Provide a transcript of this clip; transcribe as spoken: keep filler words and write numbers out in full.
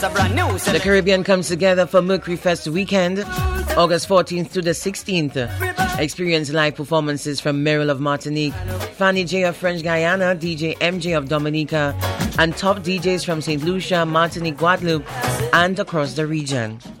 The Caribbean comes together for Mercury Fest weekend, August fourteenth to the sixteenth. Experience live performances from Meryl of Martinique, Fanny J of French Guyana, D J M J of Dominica, and top D Js from Saint Lucia, Martinique, Guadeloupe, and across the region.